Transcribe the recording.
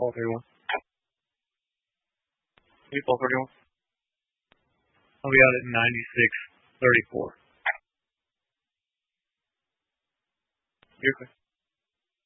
Ball 31. Ball 31. I'll be out at 96-34. You're okay.